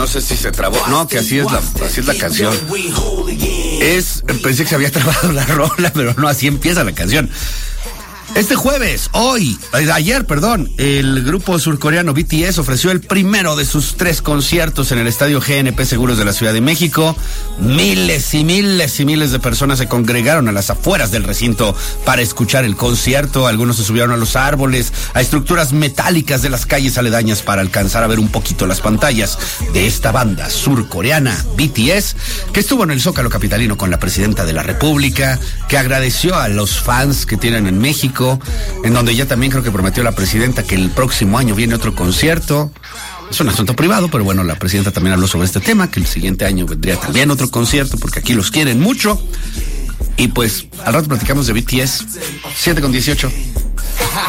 no sé si se trabó. No, que así es la canción. Pensé que se había trabado la rola, pero no, así empieza la canción. Este jueves, ayer, el grupo surcoreano BTS ofreció el primero de sus 3 conciertos en el estadio GNP Seguros de la Ciudad de México. Miles y miles y miles de personas se congregaron a las afueras del recinto para escuchar el concierto. Algunos se subieron a los árboles, a estructuras metálicas de las calles aledañas para alcanzar a ver un poquito las pantallas de esta banda surcoreana BTS, que estuvo en el Zócalo capitalino con la presidenta de la República, que agradeció a los fans que tienen en México, en donde ya también creo que prometió la presidenta que el próximo año viene otro concierto. Es un asunto privado, pero bueno, la presidenta también habló sobre este tema, que el siguiente año vendría también otro concierto, porque aquí los quieren mucho. Y pues, al rato platicamos de BTS, 7:18.